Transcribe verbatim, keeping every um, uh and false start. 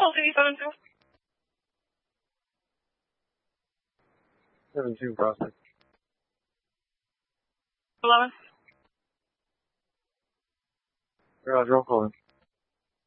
hold three seven two. Seven two Prospect. Eleven. Garage, roll calling.